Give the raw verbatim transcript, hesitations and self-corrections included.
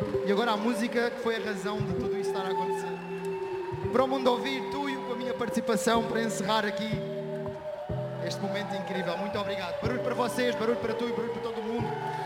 E agora a música que foi a razão de tudo isso estar a acontecer. Para o mundo ouvir, tu e com a minha participação para encerrar aqui este momento incrível. Muito obrigado. Barulho para vocês, barulho para tu e barulho para todo mundo.